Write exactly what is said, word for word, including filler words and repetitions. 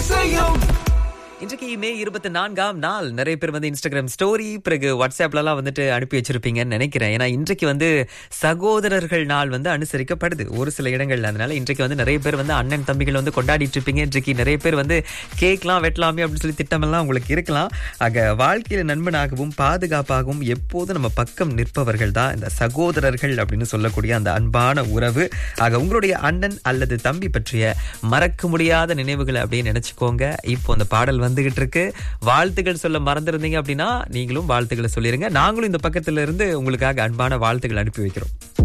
இசையும் இன்றைக்கு மே இருபத்தி நான்காம் நாள். நிறைய பேர் வந்து இன்ஸ்டாகிராம் ஸ்டோரி பிறகு வாட்ஸ்அப்ல எல்லாம் வந்துட்டு அனுப்பி வச்சிருப்பீங்கன்னு நினைக்கிறேன். ஏன்னா இன்றைக்கு வந்து சகோதரர்கள் நாள் வந்து அனுசரிக்கப்படுது ஒரு சில இடங்கள்ல. அதனால இன்றைக்கு வந்து நிறைய பேர் வந்து அண்ணன் தம்பிகள் வந்து கொண்டாடிட்டு இருப்பீங்க. இன்றைக்கு நிறைய பேர் வந்து கேக்லாம் வெட்டலாமே அப்படின்னு சொல்லி திட்டமெல்லாம் உங்களுக்கு இருக்கலாம். ஆக வாழ்க்கையில நண்பனாகவும் பாதுகாப்பாகவும் எப்போதும் நம்ம பக்கம் நிற்பவர்கள் தான் இந்த சகோதரர்கள் அப்படின்னு சொல்லக்கூடிய அந்த அன்பான உறவு. ஆக உங்களுடைய அண்ணன் அல்லது தம்பி பற்றிய மறக்க முடியாத நினைவுகளை அப்படின்னு நினைச்சுக்கோங்க. இப்போ அந்த பாடல் வந்துகிட்டு இருக்கு. வாழ்த்துக்கள் சொல்ல மறந்துருந்தீங்க அப்படின்னா நீங்களும் வாழ்த்துக்களை சொல்லிருங்க. நாங்களும் இந்த பக்கத்துல இருந்து உங்களுக்காக அன்பான வாழ்த்துக்கள் அனுப்பி வைக்கிறோம்.